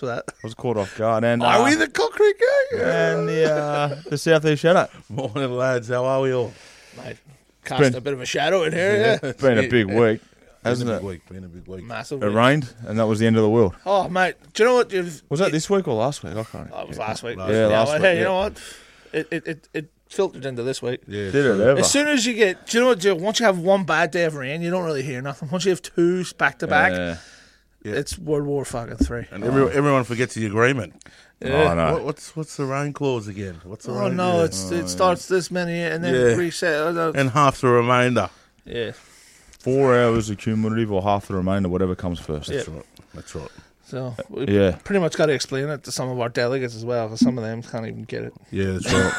for that. I was caught off guard. And Are we the Cock Creek gang? and the South East Shadow? Morning, lads. How are we all? Mate, cast a bit of a shadow in here, yeah. It's been a big week, hasn't it? Been a big week. Massive. It rained, and that was the end of the world. Oh, mate, do you know what? Was that this week or last week? I can't remember. It was last week. Yeah, well, last hey, week, you know what? It filtered into this week. Yeah. Did it ever? As soon as you get, do you know what? Once you have one bad day of rain, you don't really hear nothing. Once you have two back to back, Yeah. it's World War fucking 3. And everyone forgets the agreement. Oh, no. What's the rain clause again? What's the Oh rain? no, Yeah. it starts this many and then Yeah. reset. And half the remainder. Yeah. 4 hours accumulative or half the remainder, whatever comes first. Yeah. That's right. That's right. So we Yeah. pretty much got to explain it to some of our delegates as well, because some of them can't even get it. Yeah, that's right.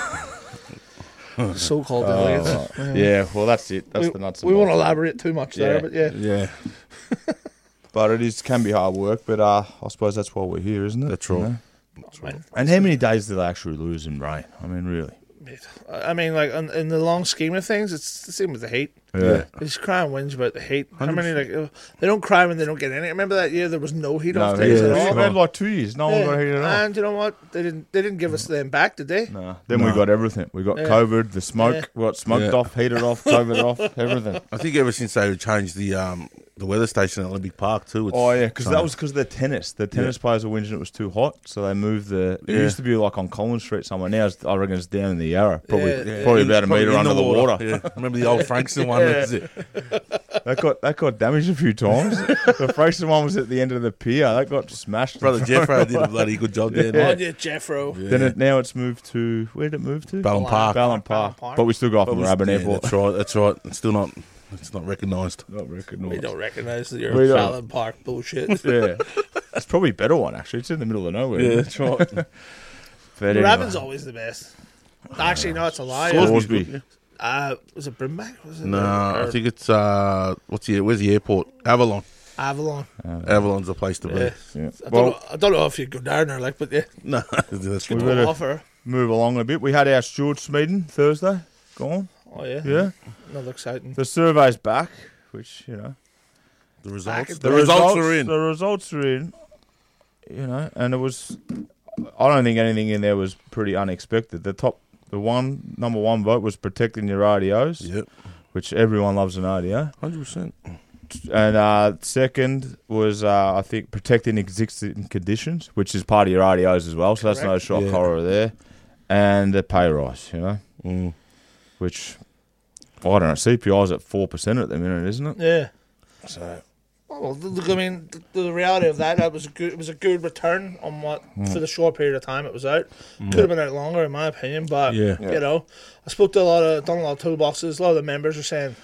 So-called delegates. Yeah, well, that's it. That's the nuts and We won't bolts. elaborate too much there, Yeah. but yeah. Yeah, But it can be hard work, but I suppose that's why we're here, isn't it? that's right. You know? Mate, And how many days do they actually lose in rain? I mean, really? I mean, like in the long scheme of things, it's the same with the heat. Yeah. They just cry and whinge about the heat. How many they don't cry when they don't get any? Remember that year there was no heat off days yeah, at that's all. We had like 2 years. No one got heat at all. And you know what? They didn't give us them back, did they? No. Then we got everything. We got Yeah. COVID, the smoke. Yeah. We got smoked Yeah. off, heated off, COVID off, everything. I think ever since they changed the weather station at Olympic Park too. It's Oh yeah, because that changed. was because of the tennis. The tennis players were whinging it was too hot, so they moved the. It used to be like on Collins Street somewhere. Now I reckon it's down in the Yarra, probably Yeah. probably It's about a probably metre in under the water. Yeah. Remember the old Frankston one? Yeah. That's it. That got damaged a few times. The Fraser one was at the end of the pier. That got smashed. Brother Jeffro did a bloody good job there. Oh mate. yeah, Jeffro. Yeah. Then now it's moved to where did it move to? Ballon Park. Ballon Park. But we still got from Rabbit Yeah, Airport. That's right. That's right. It's still not. It's not recognised. Not We recognised. don't recognise your We don't. Fallon Park bullshit. Yeah, it's probably a better one actually. It's in the middle of nowhere. Yeah, that's right. But anyway. Rabbin's always the best. Actually, no, it's a lie. Scoresby. Was it Brimback? Was it No, I think it's where's the airport? Avalon. Avalon. Avalon's the place to be. Yeah. Yeah. I don't know if you go down there, like, but yeah, No, that's We good. better offer. move along a bit. We had our stewards meeting Thursday. Go on. Oh yeah, Yeah. another exciting. The survey's back, which, you know. The results. Back- The results are in. The results are in. You know, and it was. I don't think anything in there was pretty unexpected. Number one vote was protecting your RDOs, Yep, which everyone loves an RDO. 100%. And second was, I think, protecting existing conditions, which is part of your RDOs as well. So that's no Correct. shock Yeah. horror there. And the pay rise, you know, Mm. which I don't know. CPI's at 4% at the minute, isn't it? Yeah. So Well, look, I mean, the reality of that was a good. It was a good return on what for the short period of time it was out. Could have been out longer, in my opinion, but Yeah. you know, I spoke to done a lot of toolboxes. A lot of the members are saying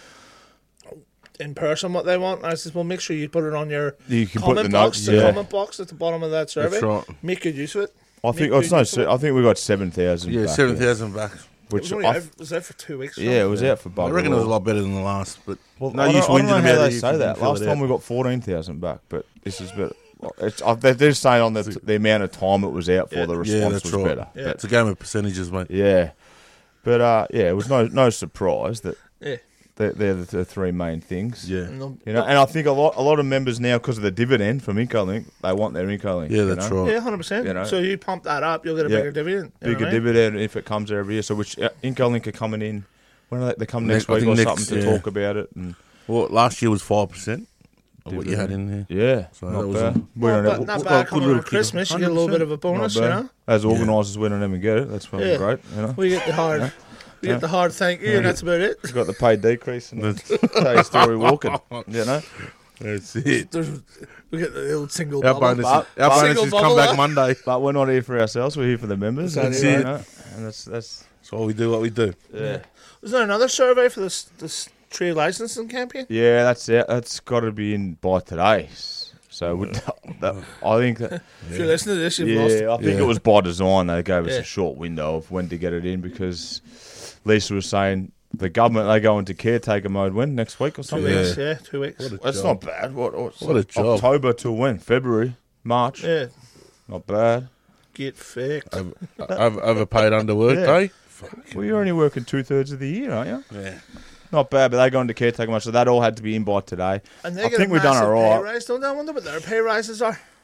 in person what they want. And I said, well, make sure you put it on your you can put the comment box. notes. The Yeah, comment box at the bottom of that survey. That's right. Make good use of it. I think Make it's good no. use of it. I think we got 7,000. Yeah, back, 7,000 back. It Which was only out, was out for 2 weeks. yeah, it was out for I bugger reckon it was a all. lot better than the last, but Well, no I use don't know whinging how about they it if you say didn't that. fill Last it time out. we got 14,000 back, but this is better. They're saying on the amount of time it was out for, the response that's was right. better. Yeah. It's a game of percentages, mate. Yeah, but yeah, it was no surprise that Yeah. they're the three main things. Yeah, And You know, and I think a lot of members now, because of the dividend from IncoLink, they want their IncoLink. yeah, you that's know? right. yeah, 100%. You know. So you pump that up, you'll get a Yeah. bigger dividend. You know Bigger what I mean? dividend if it comes every year. So which IncoLink are coming in. When are they come next I week think or next- something to yeah. talk about it? And Well, last year was 5% of what you had in there. yeah, So not that was bad. a- We Well, don't but have- not well, bad good coming little on Christmas. You kick. get a little bit of a not bonus, you bad. know. As organisers, we don't even get it. That's fucking Yeah. great. You know, We get the hard, we get the hard thank you, and that's about it. we've got the pay decrease and the story walking. You know, That's it. We get the old single Our bubble. bonuses, our Single bonuses come bubble, back huh? Monday. but we're not here for ourselves. We're here for the members. That's and, it. you know, and that's That's why we do what we do. yeah. Was there another survey for this trade licensing campaign? Yeah, that's it. That's got to be in by today. So I think that. If you listen to this, you've lost. Yeah, I think Yeah. it was by design. They gave us Yeah. a short window of when to get it in because Lisa was saying the government, they go into caretaker mode when? Next week or 2 something? weeks, yeah, 2 weeks. What a That's job. not bad. What a job. October till when? February? March? Yeah, Not bad. get faked. Overpaid underwork, Yeah. eh? Well, you're only working 2/3 of the year, aren't you? Yeah. Not bad, but they go into caretaker mode, so that all had to be in by today. And I they get think a we've done massive all pay right. rise. Don't I wonder what their pay rises are?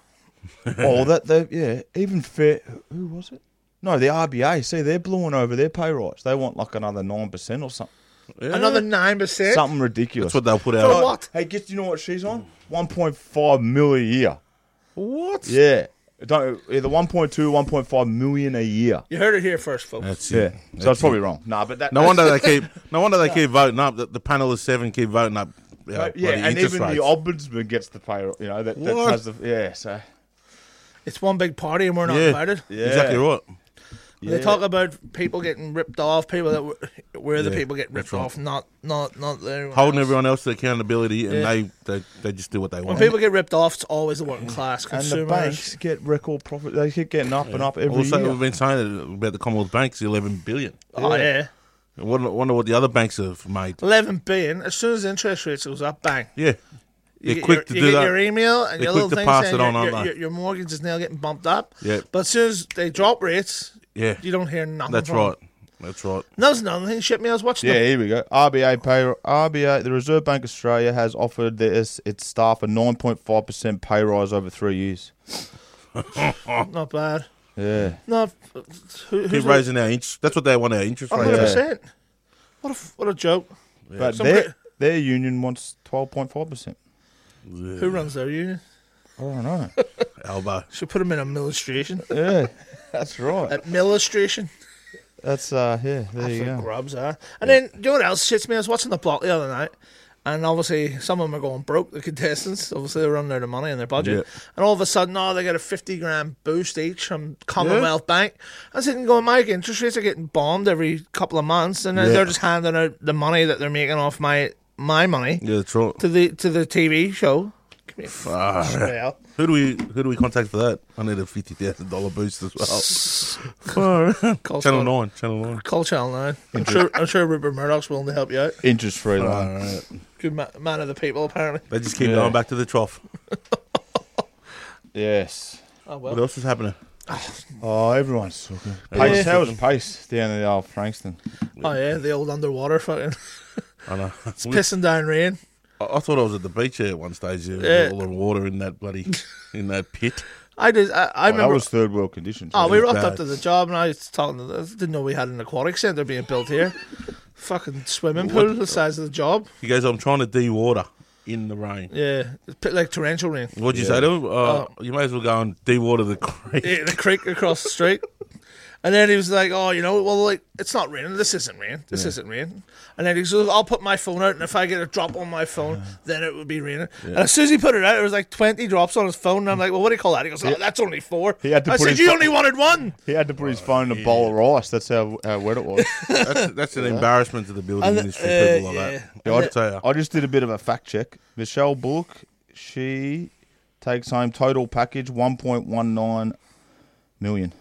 Oh, even fair. Who was it? No, the RBA. See, they're blowing over their pay rise. They want like another 9% or something. Yeah. Another 9%. Something ridiculous. That's what they'll put For out. what? Hey, do you know what she's on? 1.5 mil a year. What? Yeah. Either 1.2, 1.5 million a year. You heard it here first, folks. That's Yeah. it. So it's probably wrong. Nah, but that. No wonder they keep voting up. The panel of 7 keep voting up. Yeah, bloody and interest even rates. the ombudsman gets the pay. You know that What? has the So It's one big party and we're not Yeah. invited. yeah, Exactly right. They talk about people getting ripped off, people that we're the Yeah, people getting ripped that's right. off, not everyone Holding else. everyone else to accountability, and Yeah. they just do what they When want. people get ripped off, it's always the working class And the consumers. banks get record profit. They keep getting up and up every Also, year. we've been saying it about the Commonwealth Banks, 11 billion. Oh yeah, I wonder what the other banks have made. 11 billion. As soon as the interest rates goes up, bang. Yeah, You they're get quick your, to you do get that. your email and They're your quick little to thing pass saying it on, your, aren't your, they? your mortgage is now getting bumped up. Yeah. But as soon as they drop rates, Yeah, you don't hear nothing. that's from right. them. That's right. And that was another thing. Shit me, I was watching. Yeah, here we go. RBA, the Reserve Bank Australia has offered its staff a 9.5% pay rise over 3 years. Not bad. Yeah. Not. Keep raising our interest. That's what they want, our interest rate. 100%. What a joke. But Somebody- their union wants 12.5%. Who runs their union? I don't know. Elbow. Should put them in administration. Yeah, that's right. Administration. That's there you For go. grubs, And then, you know what else shits me? I was watching the block the other night, and obviously some of them are going broke, the contestants. Obviously they're running out of money in their budget. Yeah. And all of a sudden, they get a 50 grand boost each from Commonwealth Bank. I was sitting going, Mike, interest rates are getting bombed every couple of months, and then Yeah. they're just handing out the money that they're making off my money Yeah, that's right. to the TV show. Give me a Far. well. Who do we contact for that? I need a $50,000 boost as well. Call Channel 9. Channel 9. Call Channel 9. I'm sure Rupert Murdoch's willing to help you out. Interest free loan. All right. Good man of the people, apparently. They just keep Yeah. going back to the trough. Yes. Oh, What well. else is happening? Oh, everyone's so good. Yeah. Pace, how was Pace down in the old Frankston? Oh, yeah, the old underwater fucking. I know. It's pissing down rain. I thought I was at the beach here at one stage. There was Yeah. all the water in that in that pit. I did. I That remember. was third world conditions. Oh, we was rocked bad. up to the job, and I was talking to them. Didn't know we had an aquatic centre being built here. Fucking swimming pool the size of the job. He goes, I'm trying to de-water in the rain. Yeah, it's like torrential rain. What'd you Yeah. say to him? You may as well go and de-water the creek. Yeah, the creek across the street. And then he was like, "Oh, like it's not raining. This isn't rain. This isn't rain." And then he goes, "I'll put my phone out, and if I get a drop on my phone, then it would be raining." And as soon as he put it out, there was like 20 drops on his phone. And I'm like, "Well, what do you call that?" He goes, "Oh, that's only 4." He had to I put said, his "You pho- only wanted 1." He had to put his phone in a bowl of rice. That's how wet it was. That's an embarrassment to the building And industry, people like yeah. that. Yeah, I'll tell you. I just did a bit of a fact check. Michelle Bullock, she takes home total package 1.19 million.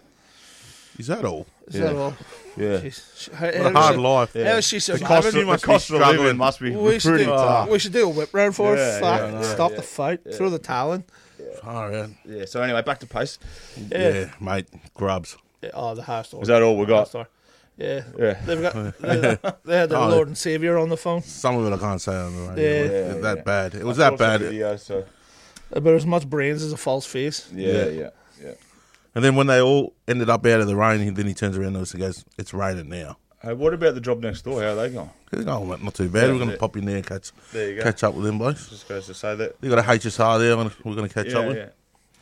Is that all? Is that all? Yeah. Jeez. What a hard life. How is she The surviving? cost, You of, the must be cost of living struggling. must be We should, pretty do, tough. we should do a whip round for Yeah, her. Fuck. yeah, Stop yeah. the fight. Throw the towel in. All right. Yeah. So anyway, back to Pace. Yeah. Mate. Grubs. Yeah, oh, the half store. Is that all we got? Half store. Yeah. Yeah. They've got. They had their Oh, Lord and Savior on the phone. Some of it I can't say on the radio. Yeah. It's that bad. It was I that watched the bad. Video, so. About as much brains as a false face. Yeah. Yeah. Yeah. And then when they all ended up out of the rain, then he turns around to us and goes, "It's raining now." Hey, what about the job next door? How are they going? He goes, "Oh, mate, not too bad. Yeah, We're going to yeah. pop in there and There you go. catch up with them boys. Just goes to say that. They got a HSR there. We're going to catch up with. Yeah.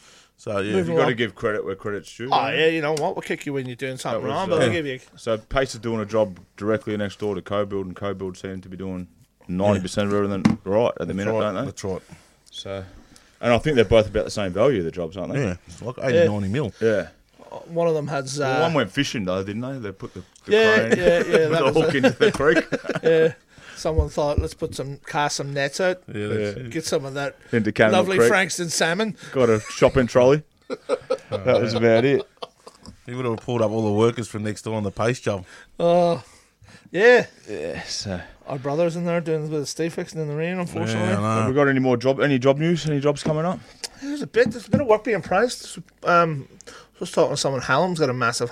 So yeah, Moving You've got to along. give credit where credit's due. Oh, yeah, you know what? We'll kick you when you're doing something That was, wrong, but we'll yeah. give you. So Pace is doing a job directly next door to CoBuild, and CoBuild seem to be doing 90% of everything right at the minute, right. don't they? That's right. So, and I think they're both about the same value, the jobs, aren't they? Yeah, it's like 80, 90 mil. Yeah. One of them has. Well, one went fishing though, didn't they? They put the Yeah, crane yeah. with That the was hook into the creek yeah. Someone thought, let's cast some nets out, Yeah, that's it. get some of that into Cannibal lovely Creek. Frankston salmon. Got a shopping trolley. That was about it. He would have pulled up all the workers from next door on the pace job. Oh, yeah. Yeah. So, Our brother's in there doing a bit of stay fixing in the rain, unfortunately. Yeah, I have we know. got any more job news? Any jobs coming up? There's a bit of work being priced. I was talking to someone. Hallam's got a massive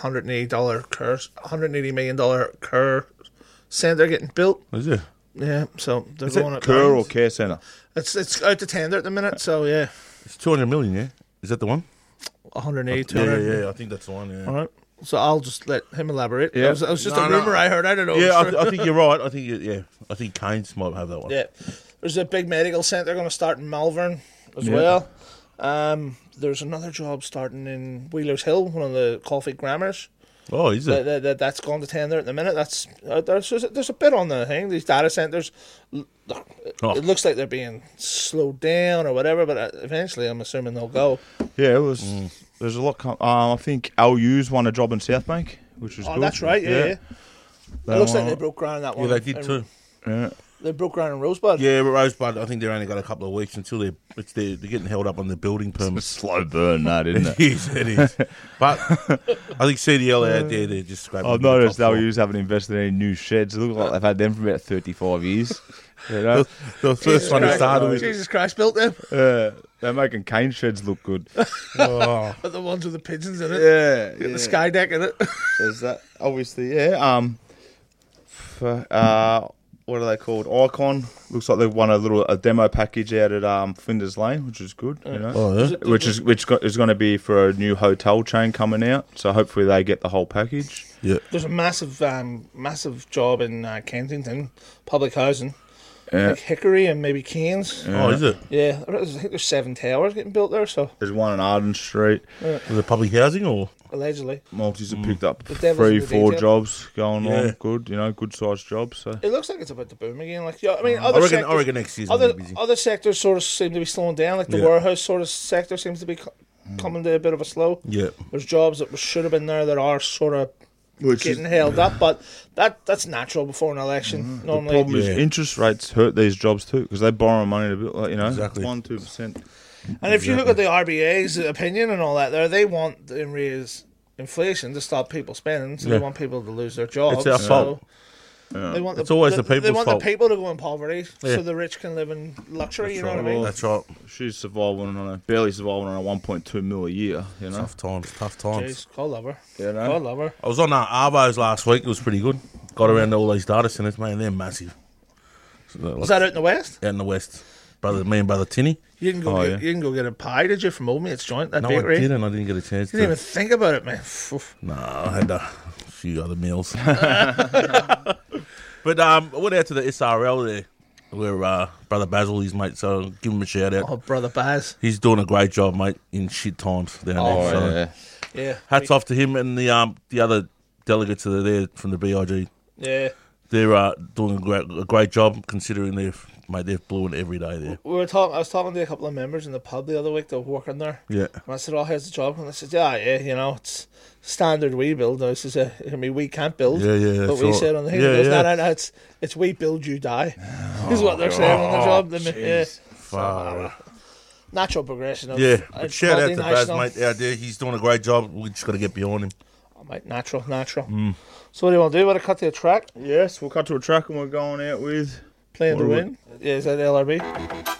$180 million Kerr centre getting built. Is it? Yeah, so they're Is going it at Kerr or rounds. Care Centre? It's out to tender at the minute. So yeah, It's 200 million, yeah? Is that the one? 180, Yeah, 200. yeah, I think that's the one. Yeah. All right. So I'll just let him elaborate. Yeah. That was just No, a no. rumor I heard. I don't know. Yeah, It's true. I think you're right. I think I think Keynes might have that one. Yeah. There's a big medical centre going to start in Malvern as Yeah. well. There's another job starting in Wheelers Hill, one of the Coffee Grammars. Oh, is it? That's gone to tender at the minute. That's there's a bit on the thing. These data centres, Oh. it looks like they're being slowed down or whatever, but eventually I'm assuming they'll go. Yeah, it was. There's a lot. I think LU's won a job in South Bank, which was Oh, good. that's right. Yeah. It looks like they broke ground on that Yeah, one. they did in- too. Yeah. They broke ground in Rosebud. Yeah, but Rosebud, I think they've only got a couple of weeks until they're getting held up on the building It's permits. slow burn, that isn't it? It is. But I think CDL out there, they're just scraping. I've the top noticed floor. LU's haven't invested in any new sheds. It looks like they've had them for about 35 years. You know, The first one they started with. Jesus Christ, built them. they're making cane sheds look good. Oh, But the ones with the pigeons in it. Yeah, The sky deck in it. There's that. Obviously, yeah. What are they called? Icon. Looks like they won a demo package out at Flinders Lane, which is good. You know, oh yeah. which is going to be for a new hotel chain coming out. So hopefully they get the whole package. Yeah. There's a massive job in Kensington, public housing. Yeah. Like Hickory and maybe Keynes. Oh, is it? Yeah, I think there's 7 towers getting built there, so There's one on Arden Street. Was it public housing or? allegedly. Multis have picked up The devil's in the 3-4 detail. jobs going Yeah. on. Good, good sized jobs. So It looks like it's about to boom again. Like, yeah, I mean, I other reckon, sectors, I reckon next year's gonna other be busy. other sectors sort of seem to be slowing down. Like the Yeah. warehouse sort of sector seems to be coming to a bit of a slow. Yeah. There's jobs that should have been there that are sort of which getting held up, but that's natural before an election. Normally, problem is Yeah. interest rates hurt these jobs too because they borrow money to build. Like, Exactly. 1-2%. and if you look at the RBA's opinion and all that, they want to raise inflation to stop people spending, so Yeah. they want people to lose their jobs. It's our so fault. They want It's always the They people's want fault. the people to go in poverty, Yeah. so the rich can live in luxury. That's You know right. what I mean? That's right. She's surviving barely surviving on a 1.2 mil a year. You know, Tough times. Tough times. Jeez, God love her. you know? God love her. I was on Arvos last week. It was pretty good. Got around to all these data centers, man. They're massive. So, Was that out in the west? out in the west? Me and brother Tinny. You didn't go. Oh, get, yeah. You didn't go get a pie, did you, from Oldmate's joint? That No, bakery. I didn't. I didn't get a chance You didn't to. even think about it, man. Oof. No, I had a few other meals. But I went out to the SRL there, where brother Basil is, mate. So give him a shout out. Oh, brother Baz. He's doing a great job, mate, in shit times down there. So yeah. Yeah. hats off to him and the other delegates that are there from the BIG. Yeah. They're doing a great job considering they're blowing every day there. We were talking. I was talking to a couple of members in the pub the other week that were working there. Yeah. And I said, "Oh, how's the job?" And I said, "Yeah, you know, it's standard we build." And I said, "I mean, we can't build." Yeah, yeah, But that's we right. said on the thing, Yeah, it goes, yeah. no, it's we build, you die. Is what they're saying on the job. Yeah. Far. Natural progression. Of, Yeah. But shout out to Baz, multinational. mate, out there. He's doing a great job. We just got to get behind him. Oh, mate, natural. So what do you want to do? Want to cut to a track? Yes, we'll cut to a track and we're going out with Playing What the do we- win? Yeah, is that LRB?